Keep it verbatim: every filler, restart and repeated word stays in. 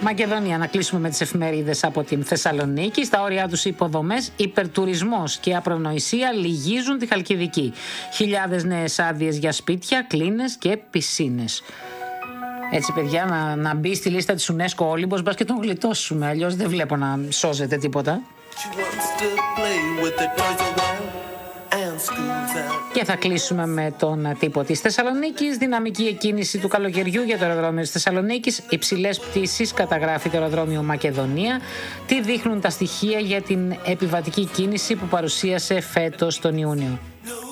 Μακεδονία, να κλείσουμε με τις εφημερίδες από την Θεσσαλονίκη. Στα όρια τους υποδομές, υπερτουρισμός και απρονοησία λυγίζουν τη Χαλκιδική. Χιλιάδες νέες άδειες για σπίτια, κλίνες και πισίνες. Έτσι, παιδιά, να, να μπει στη λίστα της UNESCO ο Όλυμπος, μπας και τον γλιτώσουμε. Αλλιώς δεν βλέπω να σώζεται τίποτα. Και θα κλείσουμε με τον τύπο της Θεσσαλονίκης. Δυναμική εκκίνηση του καλοκαιριού για το αεροδρόμιο της Θεσσαλονίκης. Υψηλές πτήσεις καταγράφει το αεροδρόμιο Μακεδονία. Τι δείχνουν τα στοιχεία για την επιβατική κίνηση που παρουσίασε φέτος τον Ιούνιο.